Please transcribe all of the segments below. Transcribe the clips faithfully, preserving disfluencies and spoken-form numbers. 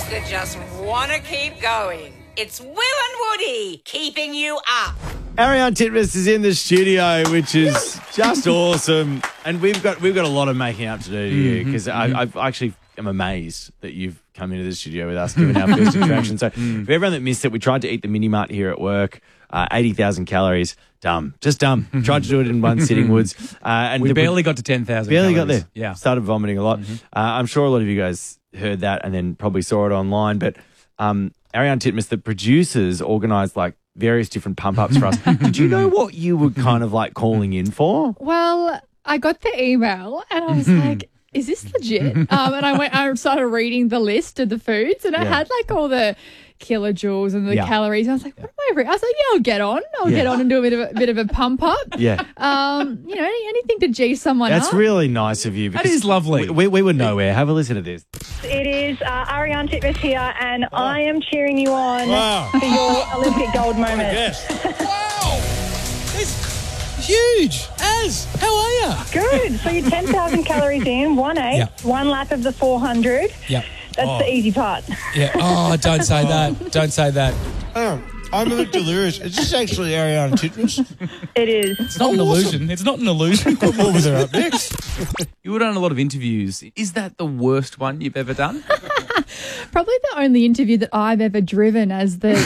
that just want to keep going. It's Will and Woody keeping you up. Ariarne Titmus is in the studio, which is just awesome. And we've got we've got a lot of making up to do to you because mm-hmm. I I've actually am amazed that you've come into the studio with us, given our first interaction. So mm. for everyone that missed it, we tried to eat the mini mart here at work. Uh, eighty thousand calories. Dumb. Just dumb. Tried to do it in one sitting, Woods. Uh, and we the, barely got to ten thousand Barely calories. got there. Yeah. Started vomiting a lot. Mm-hmm. Uh, I'm sure a lot of you guys heard that and then probably saw it online. But um, Ariarne Titmus, the producers, organised like various different pump-ups for us. Did you know what you were kind of like calling in for? Well, I got the email and I was like, is this legit? Um, and I went, I started reading the list of the foods and I Yeah. had like all the kilojoules and the Yeah. calories. I was like, what am I reading? I was like, yeah, I'll get on. I'll Yeah. get on and do a bit of a bit of a pump up. Yeah. Um, you know, any, anything to G someone That's up. really nice of you. That because is lovely. We, we, we were nowhere. Have a listen to this. It is uh, Ariarne Titmus here, and I am cheering you on Wow. for your Olympic gold moment. Yes. Wow. It's huge. Az, how are you? Good. So you're ten thousand calories in, one eight, Yeah. one lap of the four hundred. Yep. That's Oh. the easy part. Yeah. Oh, don't say that. Don't say that. Oh, I'm a bit delirious. Is this actually Ariarne Titmus? It is. It's not an illusion. It's not an illusion. What was there up next? You were on a lot of interviews. Is that the worst one you've ever done? Probably the only interview that I've ever driven as the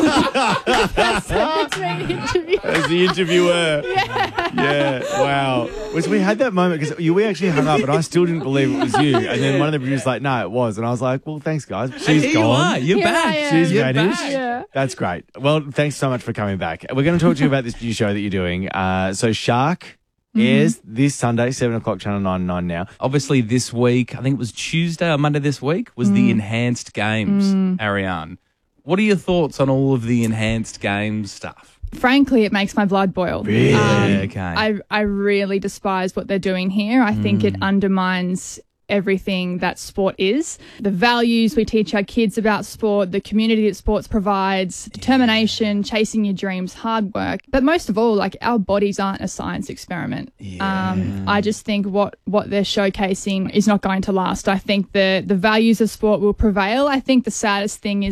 person between interviews. As the interviewer. Yeah. Yeah. Wow. Was we had that moment because we actually hung up and I still didn't believe it was you. And then one of the producers was like, no, it was. And I was like, well, thanks, guys. She's Here gone. you are. You're Here I back. am. She's You're vanished. back. Yeah. That's great. Well, thanks so much for coming back. We're going to talk to you about this new show that you're doing. Uh, so Shark airs this Sunday, seven o'clock, Channel nine nine now. Obviously, this week, I think it was Tuesday or Monday this week, was the Enhanced Games, Ariarne. What are your thoughts on all of the Enhanced Games stuff? Frankly, it makes my blood boil. Really? Um, Okay. I, I really despise what they're doing here. I think it undermines everything that sport is. The values we teach our kids about sport, the community that sports provides, determination, chasing your dreams, hard work. But most of all, like our bodies aren't a science experiment. Um, I just think what, what they're showcasing is not going to last. I think the, the values of sport will prevail. I think the saddest thing is